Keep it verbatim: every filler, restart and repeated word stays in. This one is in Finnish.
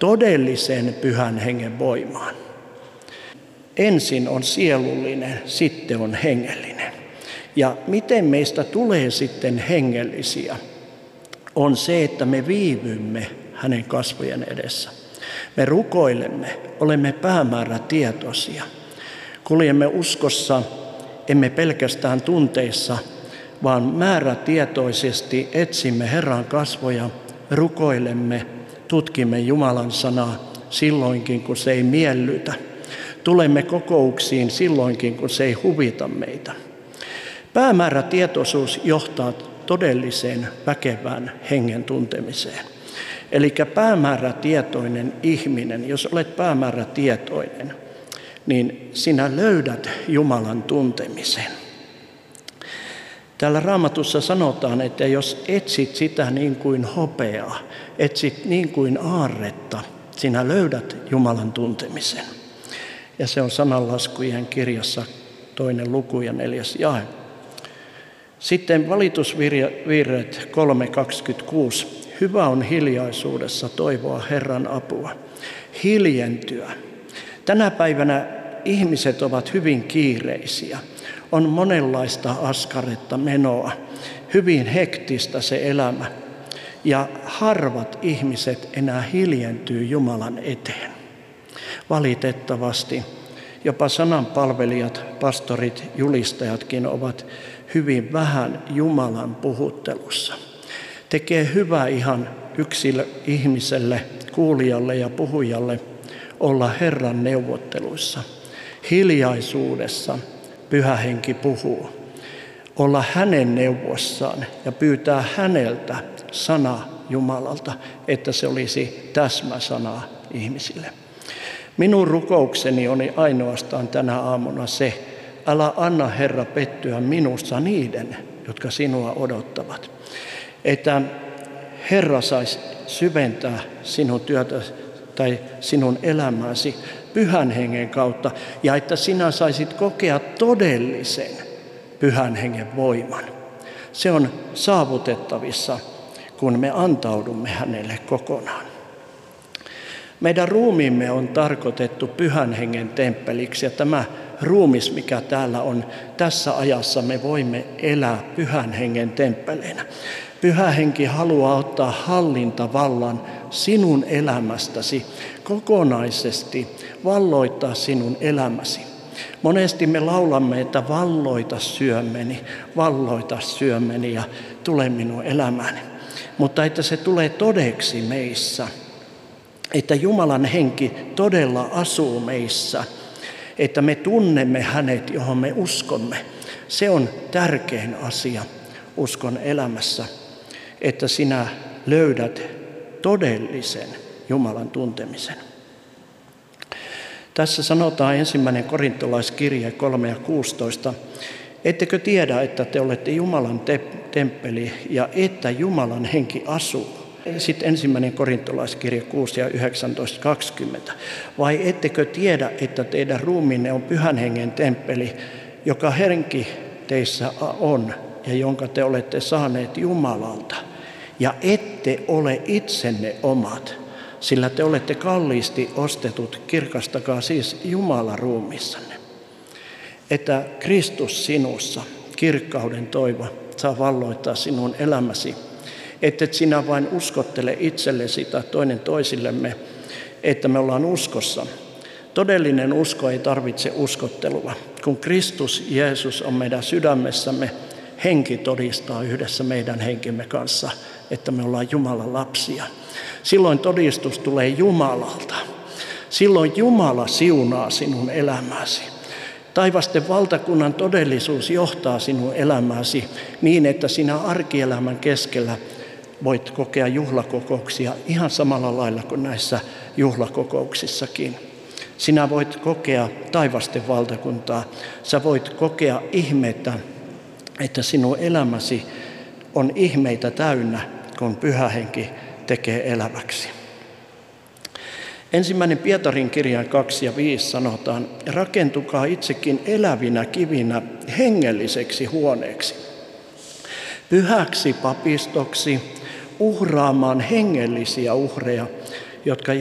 todelliseen Pyhän Hengen voimaan. Ensin on sielullinen, sitten on hengellinen. Ja miten meistä tulee sitten hengellisiä, on se, että me viivymme hänen kasvojen edessä. Me rukoilemme, olemme päämäärätietoisia. Kuljemme uskossa, emme pelkästään tunteissa, vaan määrätietoisesti etsimme Herran kasvoja, rukoilemme, tutkimme Jumalan sanaa silloinkin, kun se ei miellytä. Tulemme kokouksiin silloinkin, kun se ei huvita meitä. Päämäärätietoisuus johtaa todelliseen väkevään hengen tuntemiseen. Eli päämäärätietoinen ihminen, jos olet päämäärätietoinen, niin sinä löydät Jumalan tuntemisen. Täällä Raamatussa sanotaan, että jos etsit sitä niin kuin hopeaa, etsit niin kuin aarretta, sinä löydät Jumalan tuntemisen. Ja se on sananlaskujen kirjassa toinen luku ja neljäs jae. Sitten valitusvirret kolme kaksikymmentäkuusi. Hyvä on hiljaisuudessa toivoa Herran apua. Hiljentyä. Tänä päivänä ihmiset ovat hyvin kiireisiä. On monenlaista askaretta menoa. Hyvin hektistä se elämä. Ja harvat ihmiset enää hiljentyy Jumalan eteen. Valitettavasti jopa sananpalvelijat, pastorit, julistajatkin ovat hyvin vähän Jumalan puhuttelussa. Tekee hyvää ihan yksilö ihmiselle, kuulijalle ja puhujalle olla Herran neuvotteluissa. Hiljaisuudessa Pyhä Henki puhuu. Olla hänen neuvossaan ja pyytää häneltä sana Jumalalta, että se olisi täsmäsana ihmisille. Minun rukoukseni oli ainoastaan tänä aamuna se, älä anna Herra pettyä minussa niiden, jotka sinua odottavat. Että Herra saisi syventää sinun työtä tai sinun elämääsi Pyhän Hengen kautta ja että sinä saisit kokea todellisen Pyhän Hengen voiman. Se on saavutettavissa, kun me antaudumme hänelle kokonaan. Meidän ruumiimme on tarkoitettu Pyhän Hengen temppeliksi ja tämä ruumis, mikä täällä on, tässä ajassa me voimme elää Pyhän Hengen temppeleinä. Pyhä Henki haluaa ottaa hallintavallan sinun elämästäsi kokonaisesti, valloittaa sinun elämäsi. Monesti me laulamme, että valloita syömeni, valloita syömeni ja tule minun elämäni. Mutta että se tulee todeksi meissä, että Jumalan henki todella asuu meissä, että me tunnemme hänet, johon me uskomme. Se on tärkein asia uskon elämässä, että sinä löydät todellisen Jumalan tuntemisen. Tässä sanotaan ensimmäinen korintolaiskirje kolme ja kuusitoista. Ettekö tiedä, että te olette Jumalan te- temppeli ja että Jumalan henki asuu? Sitten ensimmäinen korintolaiskirje kuusi ja yhdeksäntoista kaksikymmentä. Vai ettekö tiedä, että teidän ruumiinne on Pyhän Hengen temppeli, joka henki teissä on ja jonka te olette saaneet Jumalalta. Ja ette ole itsenne omat, sillä te olette kalliisti ostetut, kirkastakaa siis Jumala ruumissanne. Että Kristus sinussa, kirkkauden toivo, saa valloittaa sinun elämäsi. Että et sinä vain uskottele itsellesi tai toinen toisillemme, että me ollaan uskossa. Todellinen usko ei tarvitse uskottelua. Kun Kristus Jeesus on meidän sydämessämme, henki todistaa yhdessä meidän henkimme kanssa, että me ollaan Jumalan lapsia. Silloin todistus tulee Jumalalta. Silloin Jumala siunaa sinun elämäsi. Taivasten valtakunnan todellisuus johtaa sinun elämääsi niin, että sinä arkielämän keskellä voit kokea juhlakokouksia ihan samalla lailla kuin näissä juhlakokouksissakin. Sinä voit kokea taivasten valtakuntaa. Sä voit kokea ihmettä, että sinun elämäsi on ihmeitä täynnä, kun Pyhä Henki tekee eläväksi. Ensimmäinen Pietarin kirjan kaksi ja viisi sanotaan, rakentukaa itsekin elävinä kivinä hengelliseksi huoneeksi, pyhäksi papistoksi, uhraamaan hengellisiä uhreja, jotka